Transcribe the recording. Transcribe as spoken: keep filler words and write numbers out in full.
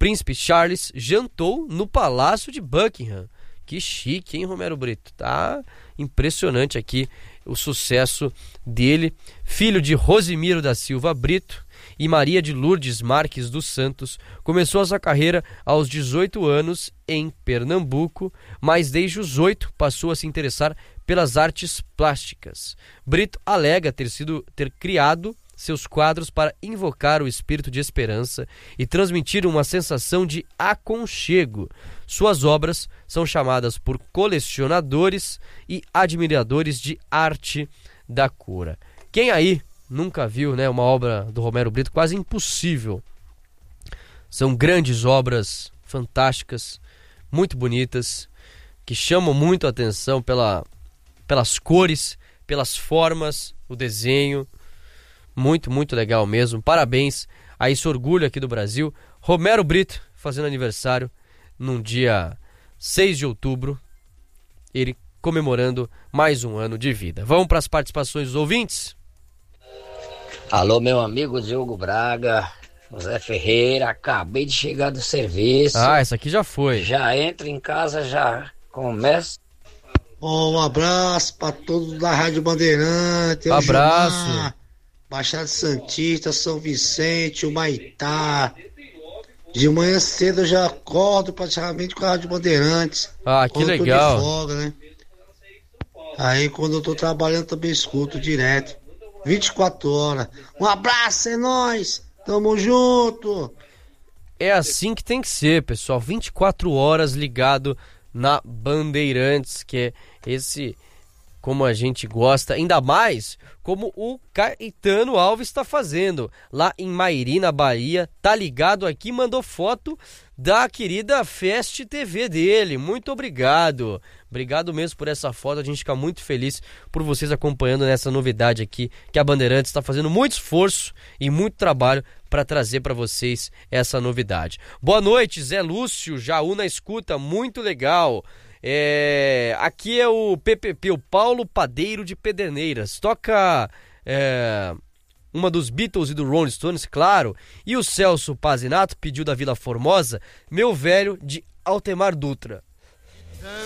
príncipe Charles jantou no Palácio de Buckingham. Que chique, hein, Romero Brito? Tá impressionante aqui o sucesso dele. Filho de Rosimiro da Silva Brito e Maria de Lourdes Marques dos Santos, começou a sua carreira aos dezoito anos em Pernambuco, mas desde os oito passou a se interessar pelas artes plásticas. Brito alega ter sido ter criado seus quadros para invocar o espírito de esperança e transmitir uma sensação de aconchego. Suas obras são chamadas por colecionadores e admiradores de arte da cura. Quem aí nunca viu, né, uma obra do Romero Brito? Quase impossível. São grandes obras, fantásticas, muito bonitas, que chamam muito a atenção pela, pelas cores, pelas formas, o desenho. Muito, muito legal mesmo. Parabéns a esse orgulho aqui do Brasil. Romero Brito fazendo aniversário num dia seis de outubro. Ele comemorando mais um ano de vida. Vamos para as participações dos ouvintes? Alô, meu amigo Diogo Braga, José Ferreira. Acabei de chegar do serviço. Ah, essa aqui já foi. Já entro em casa, já começo. Oh, um abraço para todos da Rádio Bandeirante. Abraço. Gilmar, Baixada Santista, São Vicente, o Maitá. De manhã cedo eu já acordo praticamente com a Rádio Bandeirantes. Ah, que legal. Eu tô de folga, né? Aí quando eu tô trabalhando também escuto direto. vinte e quatro horas. Um abraço, é nóis. Tamo junto. É assim que tem que ser, pessoal. vinte e quatro horas ligado na Bandeirantes, que é esse... como a gente gosta, ainda mais como o Caetano Alves está fazendo lá em Mairi, na Bahia. Tá ligado aqui, mandou foto da querida Fest T V dele. Muito obrigado. Obrigado mesmo por essa foto. A gente fica muito feliz por vocês acompanhando nessa novidade aqui, que a Bandeirantes está fazendo muito esforço e muito trabalho para trazer para vocês essa novidade. Boa noite, Zé Lúcio, Jaú na escuta, muito legal. É, aqui é o P P P, o Paulo Padeiro de Pederneiras. Toca é, uma dos Beatles e do Rolling Stones, claro. E o Celso Pazinato pediu da Vila Formosa, Meu Velho, de Altemar Dutra.